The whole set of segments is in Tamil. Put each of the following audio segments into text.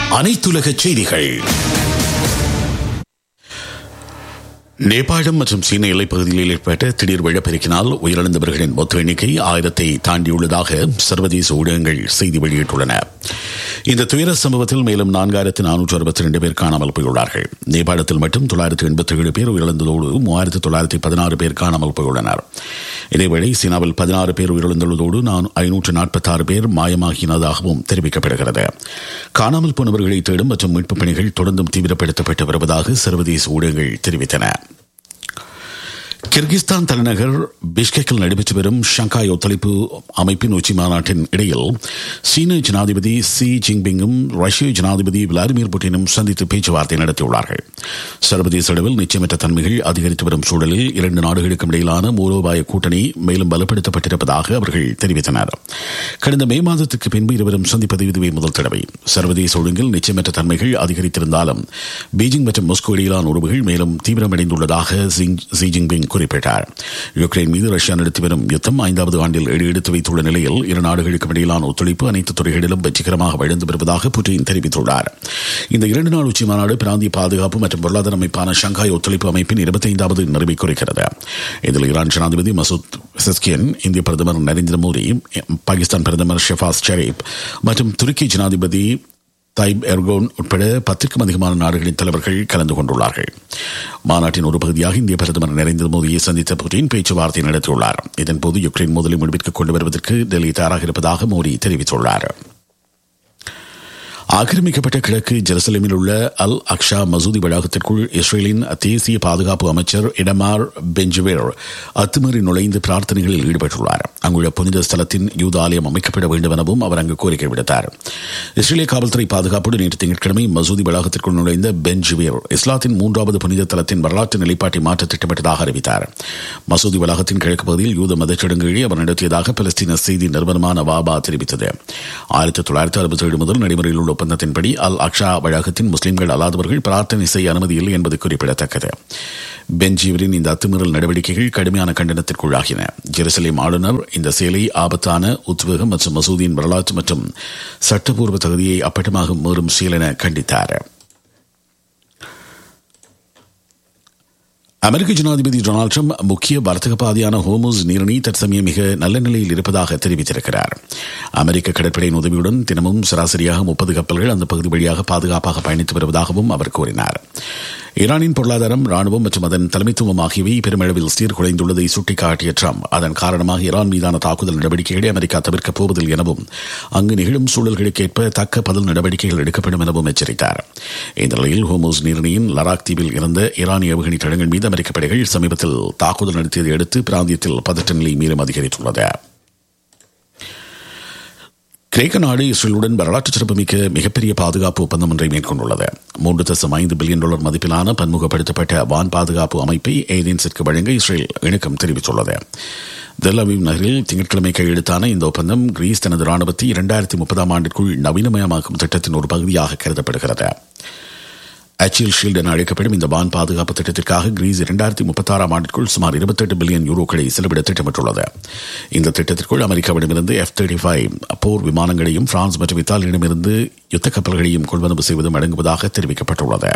அனைத்துலக செய்திகள். நேபாளம் மற்றும் சீன எல்லைப் பகுதிகளில் ஏற்பட்ட திடீர் வெள்ளப்பெருக்கினால் உயிரிழந்தவர்களின் மொத்த எண்ணிக்கை 1000 தாண்டியுள்ளதாக சர்வதேச ஊடகங்கள் செய்தி வெளியிட்டுள்ளன. இந்த துயர சம்பவத்தில் மேலும் 4462 பேர் காணாமல் போயுள்ளார்கள். நேபாளத்தில் மட்டும் 987 பேர் உயிரிழந்ததோடு 3916 பேர் காணாமல் போயுள்ளனர். இதேவேளை சீனாவில் 16 பேர் உயிரிழந்துள்ளதோடு 546 பேர் மாயமாகினதாகவும் தெரிவிக்கப்படுகிறது. காணாமல் போனவர்களை தேடும் மற்றும் மீட்புப் பணிகள் தொடர்ந்தும் தீவிரப்படுத்தப்பட்டு வருவதாக சர்வதேச ஊடகங்கள் தெரிவித்தன. கிர்கிஸ்தான் தலைநகர் பிஷ்கெக்கில் நடைபெற்று வரும் ஷங்காய் ஒத்துழைப்பு அமைப்பின் உச்சி மாநாட்டின் இடையில் சீன ஜனாதிபதி ஷி ஜின்பிங்கும் ரஷ்ய ஜனாதிபதி விளாடிமிர் புட்டினும் சந்தித்து பேச்சுவார்த்தை நடத்தியுள்ளார்கள். சர்வதேச அளவில் நிச்சயமற்ற தன்மைகள் அதிகரித்து வரும் சூழலில் இரண்டு நாடுகளுக்கும் இடையிலான மூலோபாய கூட்டணி மேலும் பலப்படுத்தப்பட்டிருப்பதாக அவர்கள் தெரிவித்தனர். கடந்த மே மாதத்துக்கு பின்பு இருவரும் சந்திப்பது இதுவே முதல் தடவை. சர்வதேச ஒழுங்கில் நிச்சயமற்ற தன்மைகள் அதிகரித்திருந்தாலும் பீஜிங் மற்றும் மாஸ்கோ இடையிலான உறவுகள் மேலும் தீவிரமடைந்துள்ளதாக ஷி ஜின்பிங் குறிப்பிட்டார். யுக்ரைன் மீது ரஷ்யா நடத்தி வரும் யுத்தம் 5வது ஆண்டில் எடுத்து வைத்துள்ள நிலையில் இரு நாடுகளுக்கும் இடையிலான ஒத்துழைப்பு அனைத்து துறைகளிலும் வெற்றிகரமாக வளர்ந்து வருவதாக புட்டின் தெரிவித்துள்ளார். இந்த 2 நாள் உச்சி மாநாடு பிராந்திய பாதுகாப்பு மற்றும் பொருளாதார அமைப்பான ஷங்காய் ஒத்துழைப்பு அமைப்பின் 25வது நிறைவை குறிக்கிறது. இதில் ஈரான் ஜனாதிபதி மசூத் பெசஸ்கியன், இந்திய பிரதமர் நரேந்திர மோடி, பாகிஸ்தான் பிரதமர் ஷெஃபாஸ் ஷெரீப் மற்றும் துருக்கி ஜனாதிபதி தாயிப் எர்டோகன் உட்பட 10க்கும் அதிகமான நாடுகளின் தலைவர்கள் கலந்து கொண்டுள்ளார்கள். மாநாட்டின் ஒரு பகுதியாக இந்திய பிரதமர் நரேந்திர மோடியை சந்தித்த புட்டின் பேச்சுவார்த்தை நடத்தியுள்ளார். இதன்போது யுக்ரைன் மோதலை முடிவிற்கு கொண்டு வருவதற்கு டெல்லி தயாராக இருப்பதாக மோடி தெரிவித்துள்ளார். ஆக்கிரமிக்கப்பட்ட கிழக்கு ஜெருசலேமில் உள்ள அல் அக்ஷா மசூதி வளாகத்திற்குள் இஸ்ரேலின் தேசிய பாதுகாப்பு அமைச்சர் இடமார் பென்ஜிவேர் அத்துமீறி நுழைந்து பிரார்த்தனைகளில் ஈடுபட்டுள்ளார். அங்குள்ள புனித ஸ்தலத்தின் யூத ஆலயம் அமைக்கப்பட வேண்டும் எனவும் அவர் அங்கு கோரிக்கை விடுத்தார். இஸ்ரேலிய காவல்துறை பாதுகாப்போடு நேற்று திங்கட்கிழமை மசூதி வளாகத்திற்குள் நுழைந்த பென்ஜிவேர் இஸ்லாத்தின் 3வது புனித தலத்தின் வரலாற்று நிலைப்பாட்டை மாற்ற திட்டமிட்டதாக அறிவித்தார். மசூதி வளாகத்தின் கிழக்கு பகுதியில் யூத மதச்சடங்குகளை அவர் நடத்தியதாக பலஸ்தீன செய்தி நிறுவனமான வாபா தெரிவித்தது. 1967 முதல் நடைமுறையில் உள்ள ஒப்பந்தத்தின்படி அல் அக்ஷா வளாகத்தின் முஸ்லிம்கள் அல்லாதவர்கள் பிரார்த்தனை செய்ய அனுமதி இல்லை என்பது குறிப்பிடத்தக்கது. பென்ஜிவரின் இந்த அத்துமீறல் நடவடிக்கைகள் கடுமையான கண்டனத்திற்குள்ளாகின. ஜெருசலேம் ஆளுநர் இந்த செயலை ஆபத்தான, உத்வேகம் மற்றும் மசூதியின் வரலாற்று மற்றும் சட்டப்பூர்வ தகுதியை அப்பட்டமாக மீறும் செயல் என கண்டித்தார். அமெரிக்க ஜனாதிபதி டொனால்டு ட்ரம்ப் முக்கிய வர்த்தக பாதையான ஹோர்முஸ் நீரிணை தற்சமயம் மிக நல்ல நிலையில் இருப்பதாக தெரிவித்திருக்கிறார். அமெரிக்க கடற்படையின் உதவியுடன் தினமும் சராசரியாக 30 கப்பல்கள் அந்த பகுதி வழியாக பாதுகாப்பாக பயணித்து வருவதாகவும் அவர் கூறினார். ஈரானின் பொருளாதாரம், ராணுவம் மற்றும் அதன் தலைமைத்துவம் ஆகியவை பெருமளவில் சீர்குலைந்துள்ளதை சுட்டிக்காட்டிய ட்ரம்ப் அதன் காரணமாக ஈரான் மீதான தாக்குதல் நடவடிக்கைகளை அமெரிக்கா தவிர்க்கப் போவதில்லை எனவும் அங்கு நிகழும் சூழல்களுக்கேற்ப தக்க பதில் நடவடிக்கைகள் எடுக்கப்படும் எனவும் எச்சரித்தார். இந்த நிலையில் ஹோர்முஸ் நீரிணையின் லராக் தீவில் இருந்த ஈரானிய ஏவுகணை தளங்கள் மீது அமெரிக்க படைகள் சமீபத்தில் தாக்குதல் நடத்தியதை அடுத்து பிராந்தியத்தில் பதற்ற நிலை மேலும் அதிகரித்துள்ளது. கிரேக்க நாடு இஸ்ரேலுடன் வரலாற்று சிறப்புமிக்க மிகப்பெரிய பாதுகாப்பு ஒப்பந்தம் ஒன்றை மேற்கொண்டுள்ளது. $3.5 பில்லியன் மதிப்பிலான பன்முகப்படுத்தப்பட்ட வான் பாதுகாப்பு அமைப்பை ஏதென்ஸிற்கு வழங்க இஸ்ரேல் இணக்கம் தெரிவித்துள்ளது. தெல் அவீவ் நகரில் திங்கட்கிழமை கையெழுத்தான இந்த ஒப்பந்தம் கிரீஸ் தனது ராணுவத்தை 2030ஆம் ஆண்டிற்குள் நவீனமயமாக்கும் திட்டத்தின் ஒரு பகுதியாக கருதப்படுகிறது. அச்சில் ஷீல்ட் என அழைக்கப்படும் இந்த வான் பாதுகாப்பு திட்டத்திற்காக கிரீஸ் 2036ஆம் ஆண்டிற்குள் சுமார் $28 பில்லியன் செலவிட திட்டமிட்டுள்ளது. இந்த திட்டத்திற்குள் அமெரிக்காவிடமிருந்து F-35 போர் விமானங்களையும் பிரான்ஸ் மற்றும் இத்தாலியிடமிருந்து யுத்த கப்பல்களையும் கொள்வனவு செய்வதும் அடங்குவதாக தெரிவிக்கப்பட்டுள்ளது.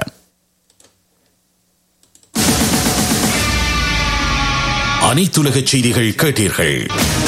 அனைத்துலக செய்திகள் கேட்டீர்கள்.